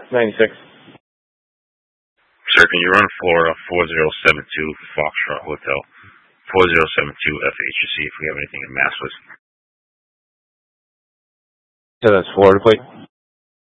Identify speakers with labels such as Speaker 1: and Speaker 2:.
Speaker 1: 96.
Speaker 2: Sir, can you run Florida 4072 Foxtrot Hotel, 4072 FHC if we have anything in Massachusetts?
Speaker 1: So that's Florida plate?